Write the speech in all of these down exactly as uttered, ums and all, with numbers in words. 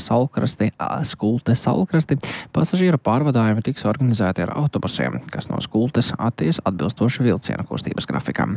Saulkrasti, Skulte Saulkrasti pasažieru pārvadājumi tiks organizēti ar autobusiem, kas no Skultes atties atbilstoši vilciena kustības grafikam.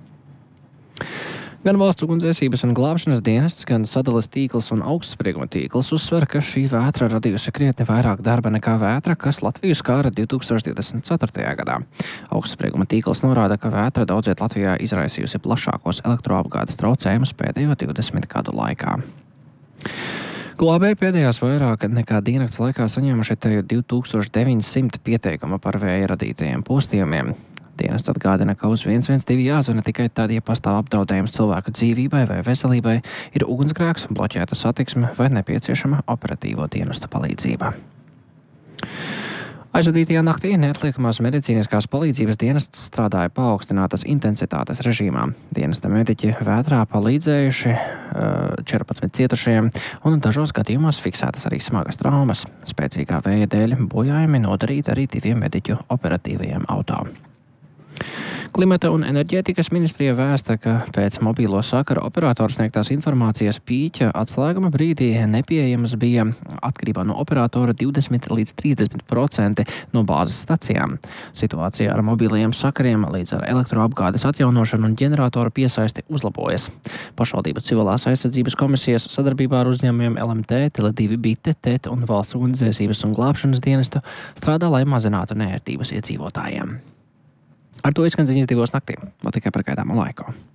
Gan Valsts ugunsdzēsības un glābšanas dienests, gan sadales tīkls un augstsprieguma tīkls uzsver, ka šī vētra radījusi krietni vairāk darba nekā vētra, kas Latviju skāra divtūkstoš divdesmit ceturtajā gadā. Augstsprieguma tīkls norāda, ka vētra daudziet Latvijā izraisījusi plašākos elektroapgādes traucējumus pēdējo divdesmit gadu laikā. Glābēji pēdējās vairāk nekā diennakts laikā saņēmuši te divtūkstoš deviņsimt pieteikumu par vēja radītajiem postījumiem. Dienests atgādina, ka uz viens viens divi jāzvana tikai tad, ja pastāv apdraudējums cilvēku dzīvībai vai veselībai, ir ugunsgrēks, bloķēta satiksme vai nepieciešama operatīvo dienestu palīdzība. Aizvadītajā naktī neatliekamās medicīniskās palīdzības dienests strādāja paaugstinātas intensitātes režīmā. Dienesta mediķi vētrā palīdzējuši četrpadsmit cietušajiem, un dažos gadījumos fiksētas arī smagas traumas. Spēcīgā vēja dēļ bojājumi nodarīti arī diviem mediķu operatīvajiem auto. Klimata un enerģētikas ministrija vēsta, ka pēc mobīlo sakaru operātora sniegtās informācijas pīķa atslēguma brīdī nepieejams bija atkarībā no operatora divdesmit līdz trīsdesmit procenti no bāzes stacijām. Situācija ar mobīlajiem sakariem līdz ar elektroapgādes atjaunošanu un ģeneratoru piesaisti uzlabojas. Pašvaldību civilās aizsardzības komisijas sadarbībā ar uzņēmumiem L M T, Tele divi Bite, T E T un Valsts ugunsdzēsības un glābšanas dienestu strādā, lai mazinātu neērtības iedzīvotājiem. Ar to izskan ziņas divos naktī, vēl tikai par gaidāmo laiku.